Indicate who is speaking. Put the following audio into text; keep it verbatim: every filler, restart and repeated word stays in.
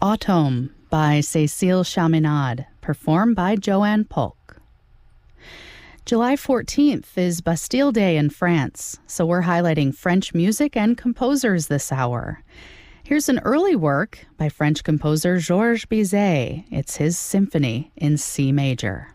Speaker 1: Automne by Cécile Chaminade, performed by Joanne Polk. July fourteenth is Bastille Day in France, so we're highlighting French music and composers this hour. Here's an early work by French composer Georges Bizet. It's his symphony in C major.